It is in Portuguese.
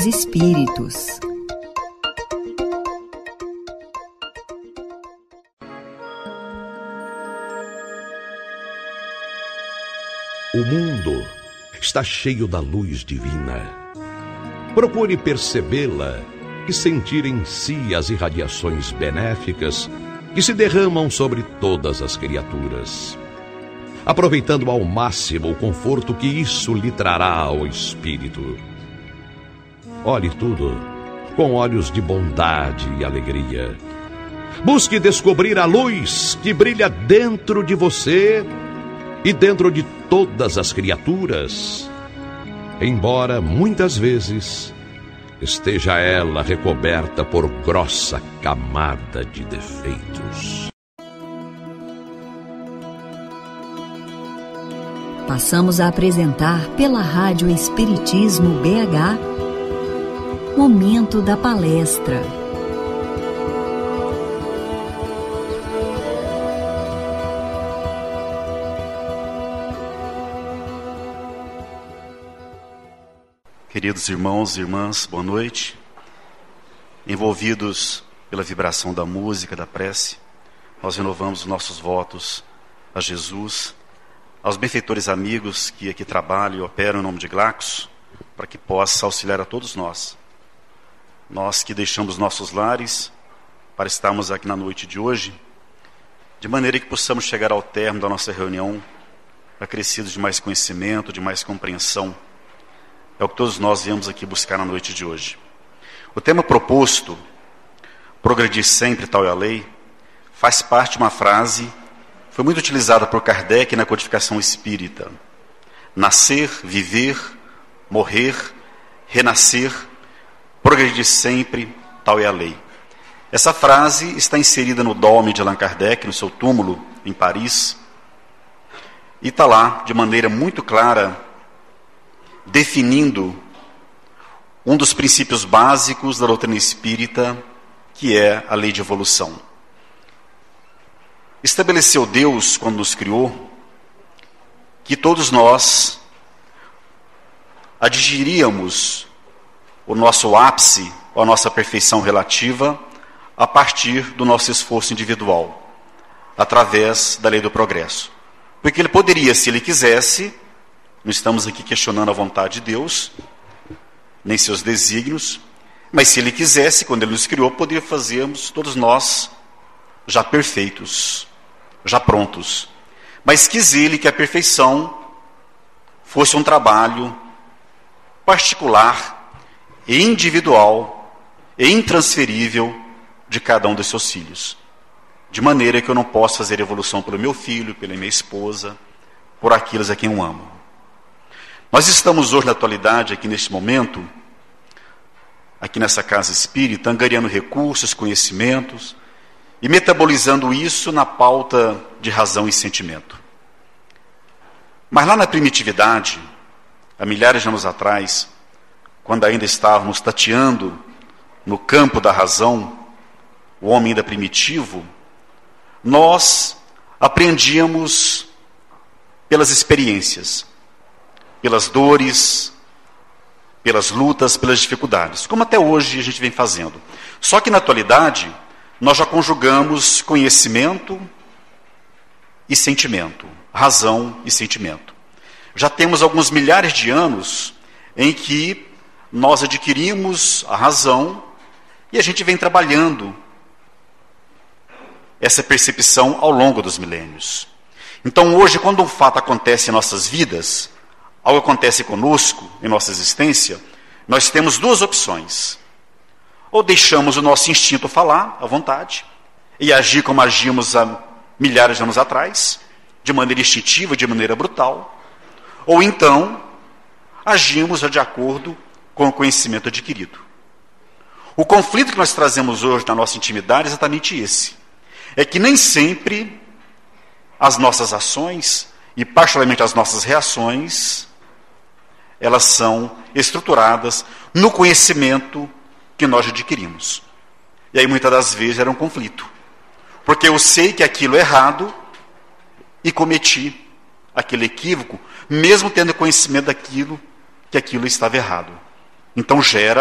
Espíritos. O mundo está cheio da luz divina. Procure percebê-la e sentir em si as irradiações benéficas que se derramam sobre todas as criaturas, aproveitando ao máximo o conforto que isso lhe trará ao espírito. Olhe tudo com olhos de bondade e alegria. Busque descobrir a luz que brilha dentro de você e dentro de todas as criaturas, embora muitas vezes esteja ela recoberta por grossa camada de defeitos. Passamos a apresentar pela Rádio Espiritismo BH, Momento da Palestra. Queridos irmãos e irmãs, boa noite. Envolvidos pela vibração da música, da prece, nós renovamos os nossos votos a Jesus, aos benfeitores amigos que aqui trabalham e operam em nome de Glacos, para que possa auxiliar a todos nós. Nós que deixamos nossos lares para estarmos aqui na noite de hoje, de maneira que possamos chegar ao término da nossa reunião acrescidos de mais conhecimento, de mais compreensão. É o que todos nós viemos aqui buscar na noite de hoje. O tema proposto, progredir sempre, tal é a lei, faz parte de uma frase que foi muito utilizada por Kardec na codificação espírita. Nascer, viver, morrer, renascer, progredir sempre, tal é a lei. Essa frase está inserida no dome de Allan Kardec, no seu túmulo em Paris, e está lá de maneira muito clara, definindo um dos princípios básicos da doutrina espírita, que é a lei de evolução. Estabeleceu Deus, quando nos criou, que todos nós atingiríamos o nosso ápice, ou a nossa perfeição relativa, a partir do nosso esforço individual, através da lei do progresso. Porque ele poderia, se ele quisesse, não estamos aqui questionando a vontade de Deus, nem seus desígnios, mas se ele quisesse, quando ele nos criou, poderia fazermos todos nós já perfeitos, já prontos. Mas quis ele que a perfeição fosse um trabalho particular e individual e intransferível de cada um dos seus filhos. De maneira que eu não posso fazer evolução pelo meu filho, pela minha esposa, por aqueles a quem eu amo. Nós estamos hoje, na atualidade, aqui neste momento, aqui nessa casa espírita, angariando recursos, conhecimentos e metabolizando isso na pauta de razão e sentimento. Mas lá na primitividade, há milhares de anos atrás, quando ainda estávamos tateando no campo da razão, o homem ainda primitivo, nós aprendíamos pelas experiências, pelas dores, pelas lutas, pelas dificuldades, como até hoje a gente vem fazendo. Só que na atualidade, nós já conjugamos conhecimento e sentimento, razão e sentimento. Já temos alguns milhares de anos em que nós adquirimos a razão e a gente vem trabalhando essa percepção ao longo dos milênios. Então hoje, quando um fato acontece em nossas vidas, algo acontece conosco, em nossa existência, nós temos duas opções. Ou deixamos o nosso instinto falar, à vontade, e agir como agimos há milhares de anos atrás, de maneira instintiva, de maneira brutal, ou então agimos de acordo com o conhecimento adquirido. O conflito que nós trazemos hoje na nossa intimidade é exatamente esse. É que nem sempre as nossas ações, e particularmente as nossas reações, elas são estruturadas no conhecimento que nós adquirimos. E aí muitas das vezes era um conflito. Porque eu sei que aquilo é errado e cometi aquele equívoco, mesmo tendo conhecimento daquilo, que aquilo estava errado. Então gera